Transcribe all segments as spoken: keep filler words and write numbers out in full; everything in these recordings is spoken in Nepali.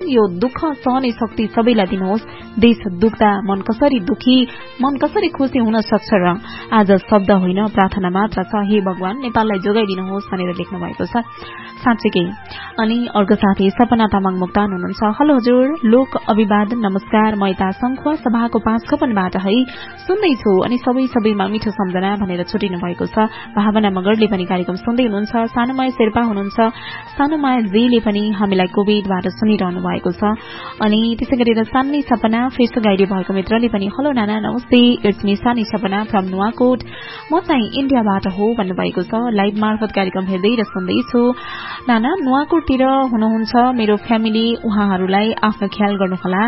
यो दुःख सहने शक्ति सबैलाई दिनुहोस्। देश दुख्दा मन कसरी दुखी, मन कसरी खुसी हुन सक्छ र आज शब्द होइन प्रार्थना मात्र छ। हे भगवान नेपाललाई जोगाइदिनुहोस् भनेर लेख्नु भएको छ। साँच्चै। अनि अर्को साथी सपना तामाङ मुक्तान हुनुहुन्छ। हेलो हजुर, लोक अभिवादन नमस्कार। म यता संखुवा सभाको पाँच खपनबाट है सुन्दैछु अनि सबै सबैमा मिठो सम्झना भनेर छुटिनु भएको छ। भावना मगरले पनि कार्यक्रम सुन्दै हुनुहुन्छ। सानुमाया शेर्पा हुनुहुन्छ। सानुमाया जीले पनि हामीलाई कोभिडबाट सुनिरहनु भएको छ। अनि त्यसै गरेर सानै सपना फेसबुक आइडी भएको मित्रले पनि हेलो नाना नमस्ते, इट्स मी सानी सपना फ्रम नुवाकोट, म चाहिँ इन्डियाबाट हो भन्नुभएको छ। लाइभ मार्फत कार्यक्रम हेर्दै र सुन्दैछु। नाना नुवाकोटतिर हुनुहुन्छ, मेरो फ्यामिली, उहाँहरूलाई आफ्नो ख्याल गर्नुहोला,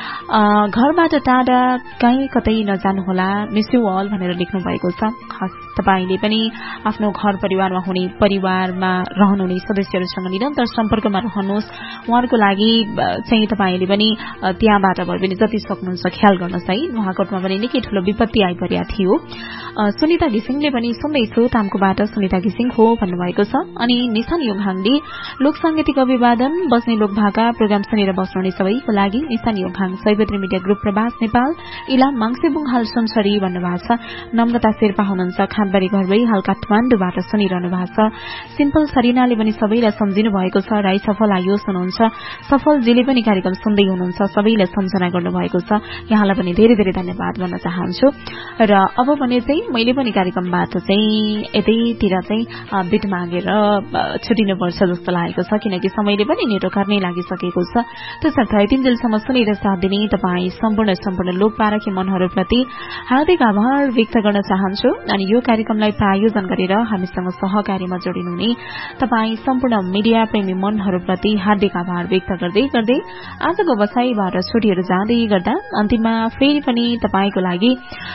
घरबाट टाढा कहीँ कतै नजानुहोला, मिस यु अल भनेर लेख्नु भएको छ। खास तपाईले पनि आफ्नो घर परिवारमा हुने परिवारमा रहनुहुने सदस्यहरूसँग निरन्तर सम्पर्कमा रहनुहोस्। उहाँहरूको लागि चाहिँ तपाईले पनि त्यहाँबाट भए पनि जति सक्नुहुन्छ ख्याल गर्नुहोस् है। नुवाकोटमा पनि निकै ठूलो विपत्ति आइपरेको थियो। सुनिता घिसिङले पनि सुन्दैछु, तामकोबाट सुनिता घिसिङ हो भन्नुभएको छ। अनि निशान योङहाङले लोक सांगीतिक अभिवादन, बस्ने लोक भाका प्रोग्राम सुनेर बस्नुहुने सबैको लागि निशान योङहाङ, सैबद्री मिडिया ग्रुप प्रवास नेपाल, इलाम माङसेबुङ हाल सुनसरी भन्नुभएको छ। नम्रता शेर्पा हुनुहुन्छ, खानबारी घरबै हाल काठमाडौँबाट सुनिरहनु भएको छ। सिम्पल सरिनाले पनि सबैलाई सम्झिनु भएको छ। राई सफल आयो हुनुहुन्छ, सफलजीले पनि कार्यक्रम सुन्दै हुनुहुन्छ, सबैलाई सम्झना गर्नुभएको छ। यहाँलाई पनि धेरै धेरै धन्यवाद भन्न चाहन्छु। र अब भने चाहिँ मैले पनि कार्यक्रमबाट चाहिँ यतैतिर चाहिँ बिट मागेर छुटिनुपर्छ जस्तो लागेको छ, किनकि समयले पनि नेटो कार्नै लागिसकेको छ। त्यसर्थ यतिन्जेलसम्म सुनेर साथ दिने तपाईँ सम्पूर्ण सम्पूर्ण लोक पारखी मनहरूप्रति हार्दिक आभार व्यक्त गर्न चाहन्छु। अनि यो कार्यक्रमलाई प्रायोजन गरेर हामीसँग सहकार्यमा जोडिनुहुने तपाईँ सम्पूर्ण मिडिया प्रेमी मनहरूप्रति हार्दिक आभार व्यक्त गर्दै गर्दै आजको बसाईबाट छुट्टीहरू जाँदै गर्दा अन्तिममा फेरि पनि तपाईँको लागि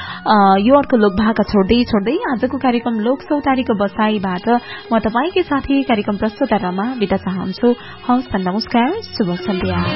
यो अर्को लोक भाका छोड्दै छोड्दै आजको कार्यक्रम लोक चौतारीको बसाईबाट म तपाईँकै साथी कार्यक्रम प्रस्तुता रमा बिदा चाहन्छु। हवस्, नमस्कार, शुभ सन्ध्या।